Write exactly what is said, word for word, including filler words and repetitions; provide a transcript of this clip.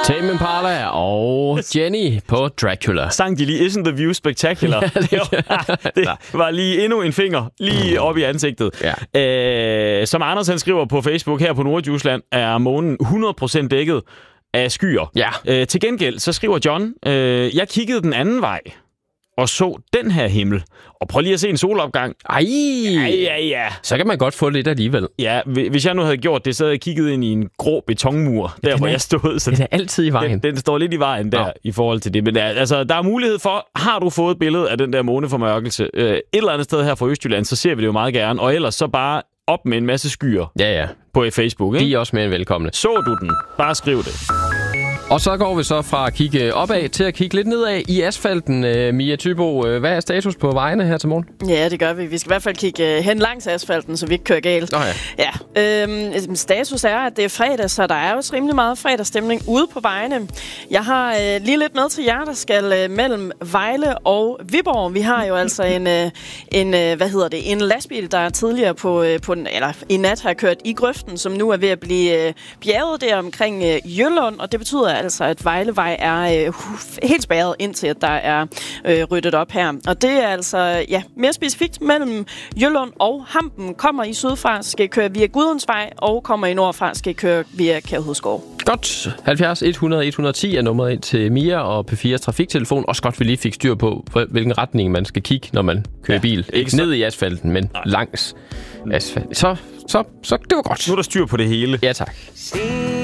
Tame Impala og Jenny på Dracula. Sang de lige Isn't the View Spectacular? Ja, det, det var lige endnu en finger lige op i ansigtet. Ja. Æh, som Anders han skriver på Facebook, her på Nordjylland er månen hundrede procent dækket af skyer. Ja. Æh, til gengæld så skriver John, øh, jeg kiggede den anden vej og så den her himmel. Og prøv lige at se en solopgang. Ej! Ja, ja, ja. Så kan man godt få lidt alligevel. Ja, hvis jeg nu havde gjort det, så havde jeg kigget ind i en grå betonmur, der hvor er, jeg stod. Så den er altid i vejen. Den, den står lidt i vejen der, ja. I forhold til det. Men der, altså, der er mulighed for, har du fået et billede af den der måneformørkelse øh, et eller andet sted her fra Østjylland, så ser vi det jo meget gerne. Og ellers så bare op med en masse skyer. Ja, ja. På Facebook, ikke? De er også mere end velkomne. Så du den? Bare skriv det. Og så går vi så fra at kigge opad til at kigge lidt nedad i asfalten. Mia Thybo, hvad er status på vejene her til morgen? Ja, det gør vi. Vi skal i hvert fald kigge hen langs asfalten, så vi ikke kører galt. Oh, ja. Ja. Øhm, status er, at det er fredag, så der er også rimelig meget fredagsstemning ude på vejene. Jeg har øh, lige lidt med til jer, der skal øh, mellem Vejle og Viborg. Vi har jo altså en, øh, en øh, hvad hedder det, en lastbil, der tidligere på, øh, på den, eller i nat har kørt i grøften, som nu er ved at blive øh, bjerget der omkring øh, Jøllund, og det betyder altså, at Vejlevej er øh, helt spærret indtil, at der er øh, ryddet op her. Og det er altså, ja, mere specifikt mellem Jøllund og Hampen. Kommer I sydfra, skal I køre via Gudensvej, og kommer I nordfra, skal I køre via Kærhusgård. Godt. halvfjerds et hundrede et hundrede og ti er nummeret ind til Mia og P fire's trafiktelefon. Også godt, vi lige fik styr på, hvilken retning man skal kigge, når man kører ja, bil. Ikke ned i asfalten, men Nej. langs asfalt. Så, så, så det var godt. Nu er der styr på det hele. Ja, tak.